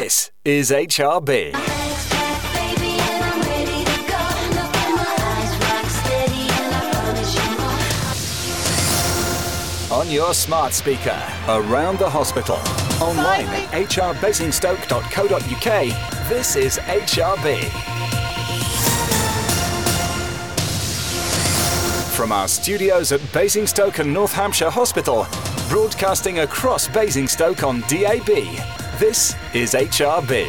This is HRB. On your smart speaker, around the hospital, online at hrbasingstoke.co.uk. This is HRB. From our studios at Basingstoke and North Hampshire Hospital, broadcasting across Basingstoke on DAB, this is HRB.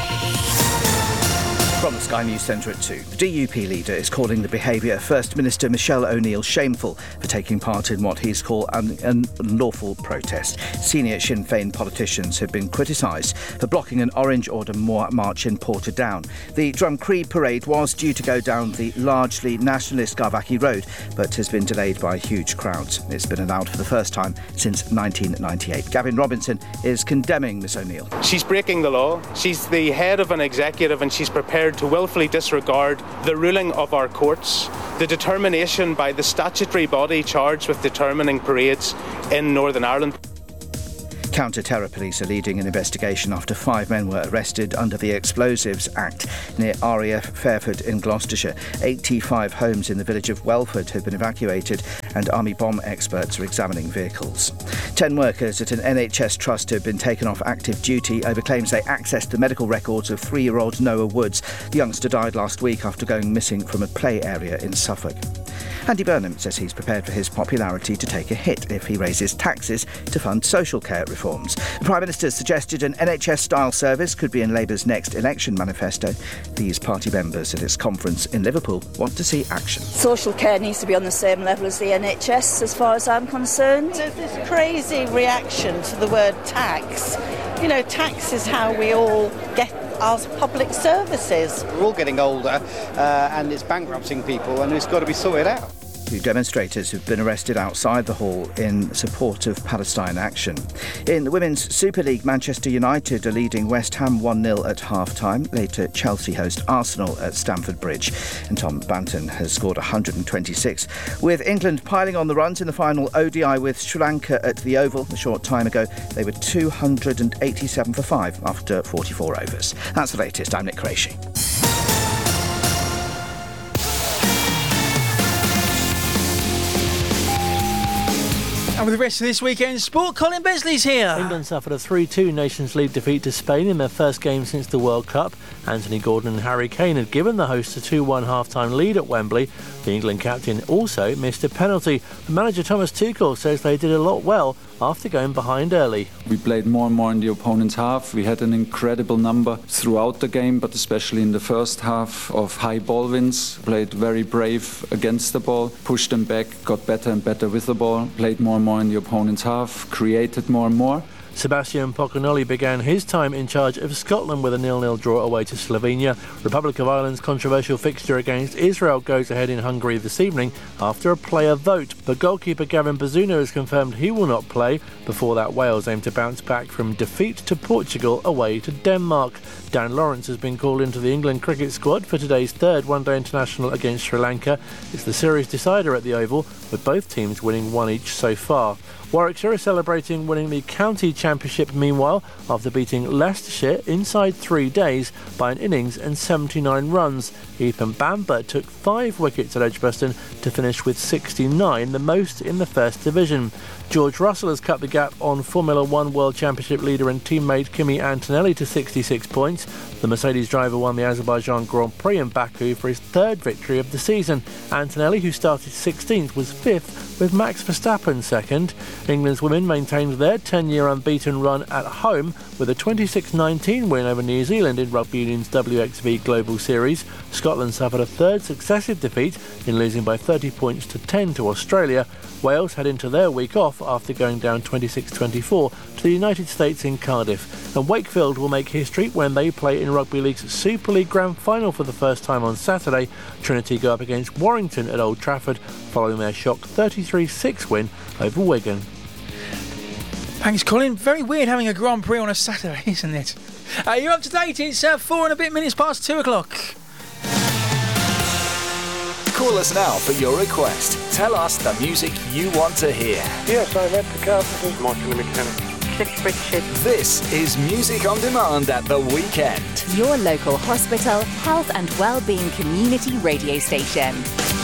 From the Sky News Centre at 2, the DUP leader is calling the behaviour of First Minister Michelle O'Neill shameful for taking part in what he's called an unlawful protest. Senior Sinn Féin politicians have been criticised for blocking an Orange Order march in Portadown. The Drumcree parade was due to go down the largely nationalist Garvackie Road, but has been delayed by huge crowds. It's been allowed for the first time since 1998. Gavin Robinson is condemning Miss O'Neill. She's breaking the law. She's the head of an executive and she's prepared to willfully disregard the ruling of our courts, the determination by the statutory body charged with determining parades in Northern Ireland. Counter-terror police are leading an investigation after 5 men were arrested under the Explosives Act near RAF Fairford in Gloucestershire. 85 homes in the village of Welford have been evacuated and army bomb experts are examining vehicles. 10 workers at an NHS trust have been taken off active duty over claims they accessed the medical records of 3-year-old Noah Woods. The youngster died last week after going missing from a play area in Suffolk. Andy Burnham says he's prepared for his popularity to take a hit if he raises taxes to fund social care reforms. The Prime Minister suggested an NHS-style service could be in Labour's next election manifesto. These party members at its conference in Liverpool want to see action. Social care needs to be on the same level as the NHS, as far as I'm concerned. There's this crazy reaction to the word tax. You know, tax is how we all get our public services. We're all getting older and it's bankrupting people and it's got to be sorted out. 2 demonstrators have been arrested outside the hall in support of Palestine action. In the Women's Super League, Manchester United are leading West Ham 1-0 at half-time. Later, Chelsea host Arsenal at Stamford Bridge. And Tom Banton has scored 126. With England piling on the runs in the final ODI with Sri Lanka at the Oval a short time ago, they were 287 for 5 after 44 overs. That's the latest. I'm Nick Qureshi. And with the rest of this weekend's sport, Colin Besley's here. England suffered a 3-2 Nations League defeat to Spain in their first game since the World Cup. Anthony Gordon and Harry Kane had given the hosts a 2-1 half-time lead at Wembley. The England captain also missed a penalty. The manager Thomas Tuchel says they did a lot well after going behind early. We played more and more in the opponent's half. We had an incredible number throughout the game, but especially in the first half of high ball wins. Played very brave against the ball, pushed them back, got better and better with the ball, played more and more in the opponent's half, created more and more. Sebastian Pocognoli began his time in charge of Scotland with a 0-0 draw away to Slovenia. Republic of Ireland's controversial fixture against Israel goes ahead in Hungary this evening after a player vote. But goalkeeper Gavin Bazunu has confirmed he will not play. Before that, Wales aim to bounce back from defeat to Portugal away to Denmark. Dan Lawrence has been called into the England cricket squad for today's third one-day international against Sri Lanka. It's the series decider at the Oval, with both teams winning 1 each so far. Warwickshire is celebrating winning the county championship meanwhile after beating Leicestershire inside 3 days by an innings and 79 runs. Ethan Bamber took 5 wickets at Edgbaston to finish with 69, the most in the First Division. George Russell has cut the gap on Formula 1 World Championship leader and teammate Kimi Antonelli to 66 points. The Mercedes driver won the Azerbaijan Grand Prix in Baku for his 3rd victory of the season. Antonelli, who started 16th, was 5th, with Max Verstappen 2nd. England's women maintained their 10-year unbeaten run at home with a 26-19 win over New Zealand in Rugby Union's WXV Global Series. Scotland suffered a 3rd successive defeat in losing by 30 points to 10 to Australia. Wales head into their week off after going down 26-24 to the United States in Cardiff. And Wakefield will make history when they play in Rugby League's Super League Grand Final for the first time on Saturday. Trinity go up against Warrington at Old Trafford following their shock 33-6 win over Wigan. Thanks, Colin. Very weird having a Grand Prix on a Saturday, isn't it? You're up to date. It's 4 and a bit minutes past 2 o'clock. Call us now for your request. Tell us the music you want to hear. Yes, I'm at the Carpenters, Michael the Mechanic. Cliff Richard. This is Music on Demand at the weekend. Your local hospital, health and wellbeing community radio station.